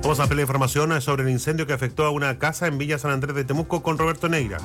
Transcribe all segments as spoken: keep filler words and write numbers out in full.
Vamos a ampliar la información sobre el incendio que afectó a una casa en Villa San Andrés de Temuco con Roberto Neira.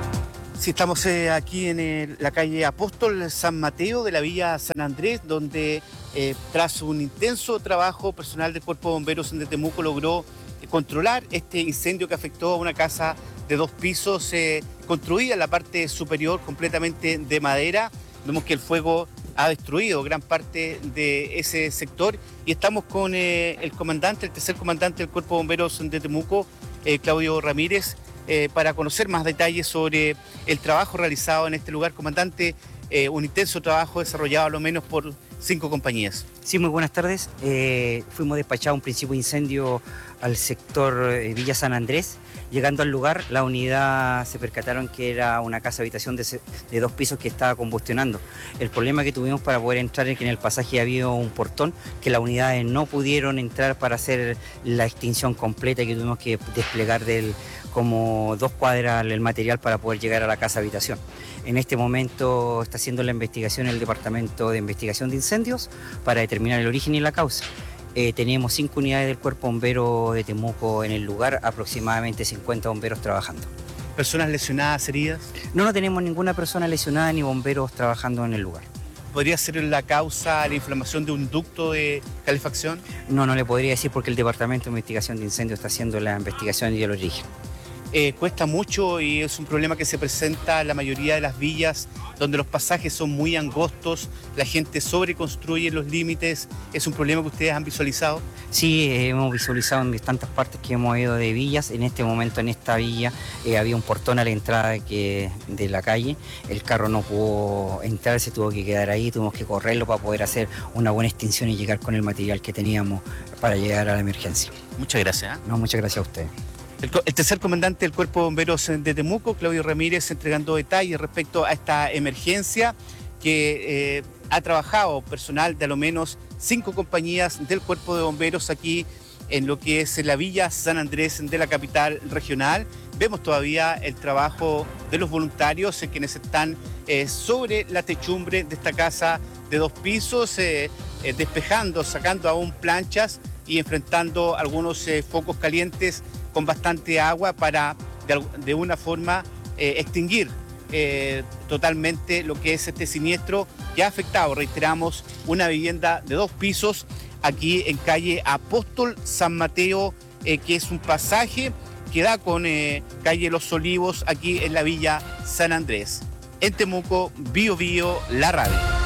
Sí, estamos eh, aquí en el, la calle Apóstol San Mateo de la Villa San Andrés, donde eh, tras un intenso trabajo personal del Cuerpo de Bomberos de Temuco logró eh, controlar este incendio que afectó a una casa de dos pisos eh, construida en la parte superior completamente de madera. Vemos que el fuego ha destruido gran parte de ese sector y estamos con eh, el comandante, el tercer comandante del Cuerpo de Bomberos de Temuco, eh, Claudio Ramírez, eh, para conocer más detalles sobre el trabajo realizado en este lugar. Comandante, eh, un intenso trabajo desarrollado a lo menos por cinco compañías. Sí, muy buenas tardes. Eh, fuimos despachados a un principio de incendio al sector eh, Villa San Andrés. Llegando al lugar, la unidad se percataron que era una casa habitación de, de dos pisos que estaba combustionando. El problema que tuvimos para poder entrar es que en el pasaje había un portón que las unidades no pudieron entrar para hacer la extinción completa, que tuvimos que desplegar del, como dos cuadras el material para poder llegar a la casa habitación. En este momento está haciendo la investigación el Departamento de Investigación de Incendios para determinar el origen y la causa. Eh, tenemos cinco unidades del Cuerpo Bombero de Temuco en el lugar, aproximadamente cincuenta bomberos trabajando. ¿Personas lesionadas, heridas? No, no tenemos ninguna persona lesionada ni bomberos trabajando en el lugar. ¿Podría ser la causa la inflamación de un ducto de calefacción? No, no le podría decir porque el Departamento de Investigación de Incendios está haciendo la investigación y el origen. Eh, cuesta mucho y es un problema que se presenta en la mayoría de las villas donde los pasajes son muy angostos, la gente sobreconstruye los límites. ¿Es un problema que ustedes han visualizado? Sí, eh, hemos visualizado en tantas partes que hemos ido de villas. En este momento en esta villa eh, había un portón a la entrada de, que, de la calle. El carro no pudo entrar, se tuvo que quedar ahí, tuvimos que correrlo para poder hacer una buena extinción y llegar con el material que teníamos para llegar a la emergencia. Muchas gracias. ¿eh? No, muchas gracias a ustedes. El, el tercer comandante del Cuerpo de Bomberos de Temuco, Claudio Ramírez, entregando detalles respecto a esta emergencia que eh, ha trabajado personal de a lo menos cinco compañías del Cuerpo de Bomberos aquí en lo que es la Villa San Andrés de la capital regional. Vemos todavía el trabajo de los voluntarios eh, quienes están eh, sobre la techumbre de esta casa de dos pisos, eh, eh, despejando, sacando aún planchas y enfrentando algunos eh, focos calientes con bastante agua para de, de una forma eh, extinguir eh, totalmente lo que es este siniestro que ha afectado, reiteramos, una vivienda de dos pisos aquí en calle Apóstol San Mateo, eh, que es un pasaje que da con eh, calle Los Olivos aquí en la Villa San Andrés. En Temuco, Bio Bio, la radio.